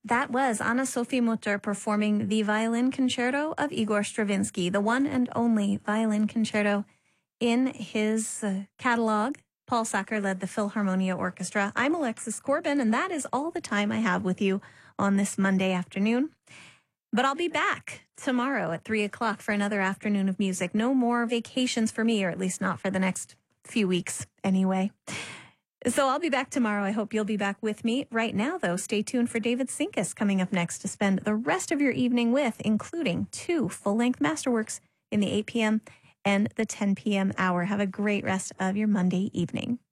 That was Anna-Sophie Mutter performing the violin concerto of Igor Stravinsky, the one and only violin concerto in his catalog. Paul Sacker led the Philharmonia Orchestra. I'm Alexis Corbin, and that is all the time I have with you on this Monday afternoon. But I'll be back tomorrow at 3 o'clock for another afternoon of music. No more vacations for me, or at least not for the next few weeks anyway. So I'll be back tomorrow. I hope you'll be back with me. Right now, though, stay tuned for David Sinkus coming up next to spend the rest of your evening with, including 2 full-length masterworks in the 8 p.m. and the 10 p.m. hour. Have a great rest of your Monday evening.